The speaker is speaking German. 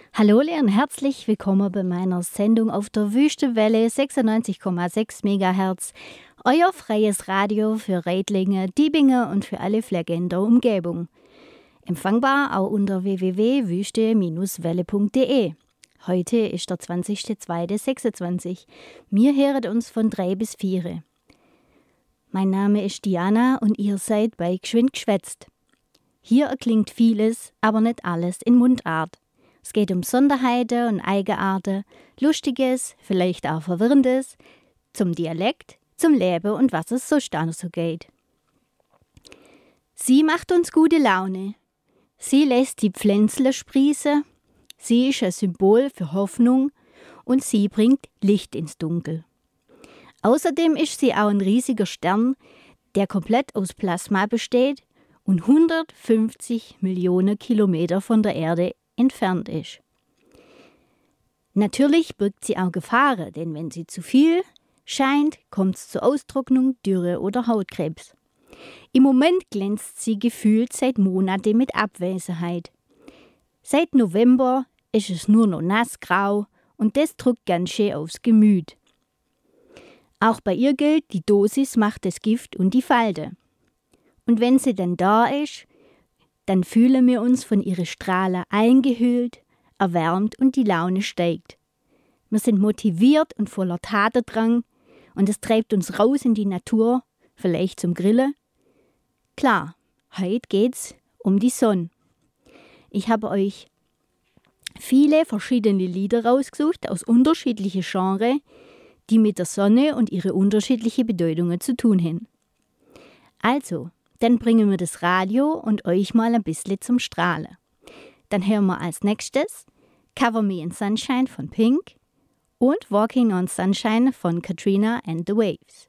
Hallo und herzlich willkommen bei meiner Sendung auf der Wüstewelle 96,6 MHz, euer freies Radio für Reitlinge, Diebinge und für alle Flecken in der Umgebung. Empfangbar auch unter www.wüste-welle.de. Heute ist der 20.02.26. Wir hören uns von 3 bis 4. Mein Name ist Diana und ihr seid bei Geschwind geschwätzt. Hier erklingt vieles, aber nicht alles in Mundart. Es geht um Sonderheiten und Eigenarten, Lustiges, vielleicht auch Verwirrendes, zum Dialekt, zum Leben und was es sonst auch noch so geht. Sie macht uns gute Laune. Sie lässt die Pflänzle sprießen. Sie ist ein Symbol für Hoffnung und sie bringt Licht ins Dunkel. Außerdem ist sie auch ein riesiger Stern, der komplett aus Plasma besteht und 150 Millionen Kilometer von der Erde entfernt ist. Natürlich birgt sie auch Gefahren, denn wenn sie zu viel scheint, kommt es zur Austrocknung, Dürre oder Hautkrebs. Im Moment glänzt sie gefühlt seit Monaten mit Abwesenheit. Seit November ist es nur noch nassgrau und das drückt ganz schön aufs Gemüt. Auch bei ihr gilt, die Dosis macht das Gift und die Falte. Und wenn sie dann da ist, dann fühlen wir uns von ihren Strahlen eingehüllt, erwärmt und die Laune steigt. Wir sind motiviert und voller Tatendrang und es treibt uns raus in die Natur, vielleicht zum Grillen. Klar, heute geht's um die Sonne. Ich habe euch viele verschiedene Lieder rausgesucht aus unterschiedlichen Genres, die mit der Sonne und ihre unterschiedlichen Bedeutungen zu tun haben. Also, dann bringen wir das Radio und euch mal ein bisschen zum Strahlen. Dann hören wir als nächstes Cover Me in Sunshine von Pink und Walking on Sunshine von Katrina and the Waves.